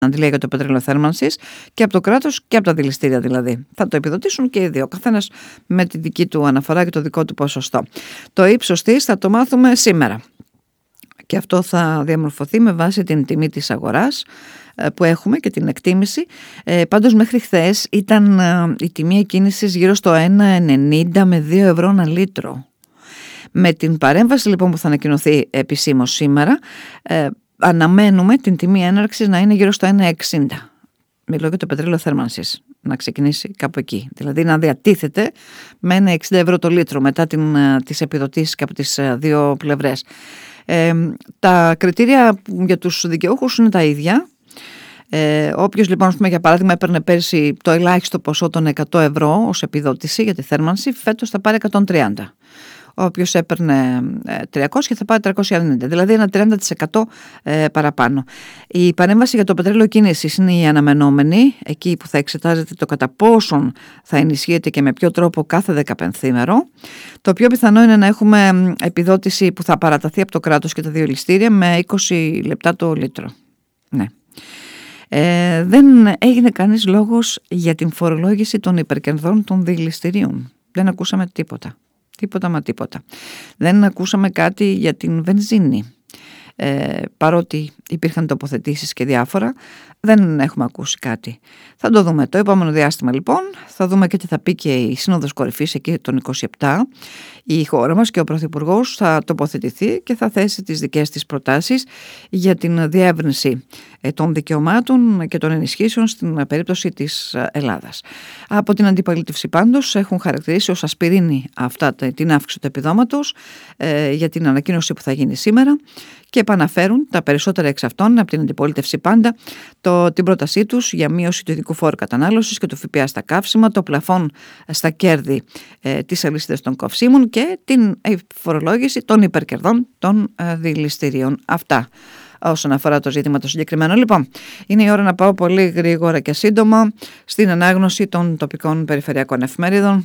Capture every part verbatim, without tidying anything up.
αντιλία για το πετρέλαιο θέρμανσης και από το κράτος και από τα δηληστήρια δηλαδή. Θα το επιδοτήσουν και οι δύο, καθένας με τη δική του αναφορά και το δικό του ποσοστό. Το ύψος της θα το μάθουμε σήμερα. Και αυτό θα διαμορφωθεί με βάση την τιμή της αγοράς που έχουμε και την εκτίμηση. Ε, πάντως μέχρι χθες ήταν ε, η τιμή εκκίνησης γύρω στο ένα ενενήντα με δύο ευρώ ένα λίτρο. Με την παρέμβαση λοιπόν που θα ανακοινωθεί επισήμως σήμερα, ε, αναμένουμε την τιμή έναρξης να είναι γύρω στο ένα εξήντα. Μιλώ για το πετρέλαιο θέρμανσης, να ξεκινήσει κάπου εκεί. Δηλαδή να διατίθεται με ένα εξήντα ευρώ το λίτρο μετά την, τις επιδοτήσεις και από τις δύο πλευρές. Ε, τα κριτήρια για τους δικαιούχους είναι τα ίδια. Ε, όποιος λοιπόν για παράδειγμα έπαιρνε πέρσι το ελάχιστο ποσό των εκατό ευρώ ως επιδότηση για τη θέρμανση, φέτος θα πάρει εκατόν τριάντα. Όποιος έπαιρνε τριακόσια θα πάρει τριακόσια ενενήντα, δηλαδή ένα τριάντα τοις εκατό παραπάνω. Η παρέμβαση για το πετρέλαιο κίνησης είναι η αναμενόμενη, εκεί που θα εξετάζεται το κατά πόσον θα ενισχύεται και με ποιο τρόπο κάθε δεκαπενθήμερο. Το πιο πιθανό είναι να έχουμε επιδότηση που θα παραταθεί από το κράτος και τα δύο δηληστήρια με είκοσι λεπτά το λίτρο. Ναι. Ε, δεν έγινε κανείς λόγος για την φορολόγηση των υπερκερδών των δηληστηρίων. Δεν ακούσαμε τίποτα. Τίποτα μα τίποτα. Δεν ακούσαμε κάτι για την βενζίνη. Ε, παρότι υπήρχαν τοποθετήσεις και διάφορα, δεν έχουμε ακούσει κάτι. Θα το δούμε το επόμενο διάστημα λοιπόν. Θα δούμε και τι θα πει και η Σύνοδος Κορυφής εκεί τον είκοσι επτά. Η χώρα μας και ο Πρωθυπουργός θα τοποθετηθεί και θα θέσει τις δικές της προτάσεις για την διεύρυνση των δικαιωμάτων και των ενισχύσεων στην περίπτωση της Ελλάδας. Από την αντιπολίτευση πάντως έχουν χαρακτηρίσει ως ασπιρίνη αυτά την αύξηση του επιδόματος ε, για την ανακοίνωση που θα γίνει σήμερα και επαναφέρουν τα περισσότερα εξ αυτών από την αντιπολίτευση πάντα το, την πρότασή τους για μείωση του ειδικού φόρου κατανάλωσης και του ΦΠΑ στα καύσιμα, το πλαφόν στα κέρδη ε, της αλυσίδας των καυσίμων και την φορολόγηση των υπερκερδών των ε, δηληστηρίων. Αυτά όσον αφορά το ζήτημα το συγκεκριμένο. Λοιπόν, είναι η ώρα να πάω πολύ γρήγορα και σύντομα στην ανάγνωση των τοπικών περιφερειακών εφημερίδων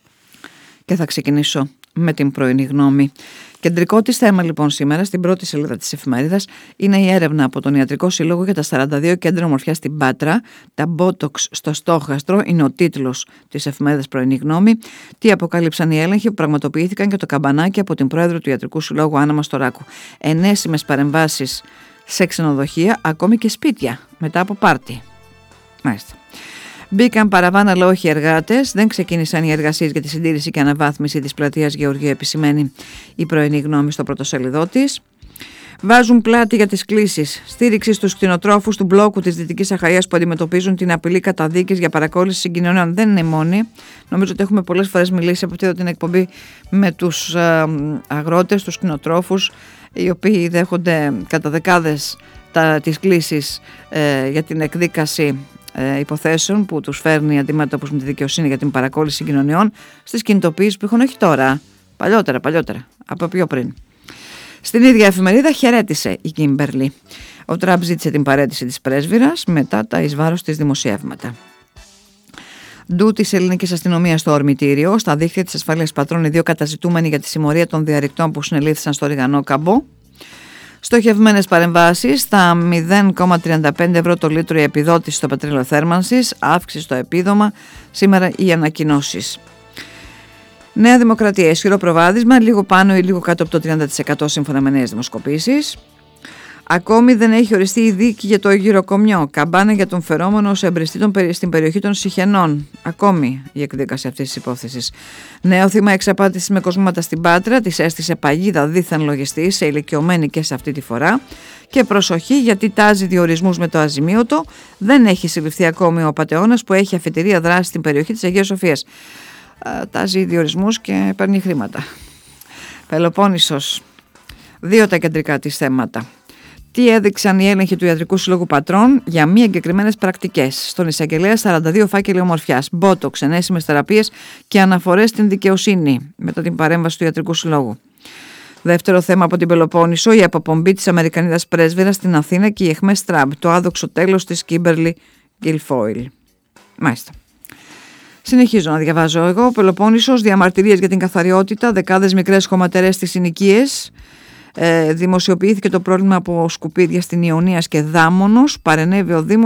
και θα ξεκινήσω με την πρωινή γνώμη. Κεντρικό της θέμα λοιπόν σήμερα στην πρώτη σελίδα της εφημερίδας είναι η έρευνα από τον Ιατρικό Σύλλογο για τα σαράντα δύο κέντρα ομορφιάς στην Πάτρα. Τα μπότοξ στο στόχαστρο είναι ο τίτλος της εφημερίδας πρωινή γνώμη. Τι αποκάλυψαν οι έλεγχοι που πραγματοποιήθηκαν και το καμπανάκι από την πρόεδρο του Ιατρικού Συλλόγου Άννα Μαστοράκου. Ενέσιμες παρεμβάσεις σε ξενοδοχεία, ακόμη και σπίτια μετά από πάρτι. Μάλιστα. Μπήκαν παραβάνα αλλά όχι εργάτες. Δεν ξεκίνησαν οι εργασίες για τη συντήρηση και αναβάθμιση της πλατείας Γεωργίου, επισημαίνει η πρωινή γνώμη στο πρωτοσέλιδό της. Βάζουν πλάτη για τις κλήσεις. Στήριξη στους κτηνοτρόφους του μπλόκου της Δυτικής Αχαΐας που αντιμετωπίζουν την απειλή καταδίκης για παρακόλληση συγκοινωνιών. Δεν είναι μόνοι. Νομίζω ότι έχουμε πολλές φορές μιλήσει από αυτή την εκπομπή με τους ε, αγρότες, τους κτηνοτρόφους, οι οποίοι δέχονται κατά δεκάδες τα, τις κλήσεις ε, για την εκδίκαση υποθέσεων που τους φέρνει αντιμέτωπους με τη δικαιοσύνη για την παρακόλληση συγκοινωνιών στις κινητοποιήσεις που έχουν όχι τώρα, παλιότερα, παλιότερα, από πιο πριν. Στην ίδια εφημερίδα χαιρέτησε η Κίμπερλι. Ο Τραμπ ζήτησε την παραίτηση της πρέσβυρας μετά τα εις βάρος της δημοσιεύματα. Ντου της ελληνικής αστυνομίας στο ορμητήριο. Στα δίχτυα της ασφάλειας πατρών οι δύο καταζητούμενοι για τη συμμορία των διαρρηκτών που συνελήφθησαν στο Ριγανό Καμπό. Στοχευμένες παρεμβάσεις, στα μηδέν κόμμα τριάντα πέντε ευρώ το λίτρο η επιδότηση στο πετρέλαιο θέρμανσης, αύξηση στο επίδομα, σήμερα οι ανακοινώσεις. Νέα Δημοκρατία, ισχυρό προβάδισμα, λίγο πάνω ή λίγο κάτω από το τριάντα τοις εκατό σύμφωνα με νέες δημοσκοπήσεις. Ακόμη δεν έχει οριστεί η δίκη για το γυροκομιό. Καμπάνα για τον φερόμενο ως εμπριστή στην περιοχή των Σιχενών. Ακόμη η εκδίκαση αυτής της υπόθεσης. Νέο θύμα εξαπάτησης με κοσμήματα στην Πάτρα. Της έστησε παγίδα δίθεν λογιστή, σε ηλικιωμένη και σε αυτή τη φορά. Και προσοχή, γιατί τάζει διορισμούς με το αζημίωτο. Δεν έχει συλληφθεί ακόμη ο απατεώνας που έχει αφετηρία δράση στην περιοχή της Αγίας Σοφίας. Τάζει διορισμούς και παίρνει χρήματα. Πελοπόννησος. Δύο τα κεντρικά της θέματα. Τι έδειξαν οι έλεγχοι του Ιατρικού Συλλόγου Πατρών για μη εγκεκριμένες πρακτικές. Στον εισαγγελέα σαράντα δύο φάκελοι ομορφιάς, μπότοξ, ενέσιμες θεραπείες και αναφορές στην δικαιοσύνη μετά την παρέμβαση του Ιατρικού Συλλόγου. Δεύτερο θέμα από την Πελοπόννησο, η αποπομπή της Αμερικανίδας πρέσβυρας στην Αθήνα και οι αιχμές Τραμπ, το άδοξο τέλος της Κίμπερλι Γκιλφόιλ. Μάλιστα. Συνεχίζω να διαβάζω εγώ. Πελοπόννησος, διαμαρτυρίες για την καθαριότητα, δεκάδες μικρές χωματερές στις συνοικίες. Ε, δημοσιοποιήθηκε το πρόβλημα από σκουπίδια στην Ιωνίας και Δάμονος. Παρενέβη ο Δήμος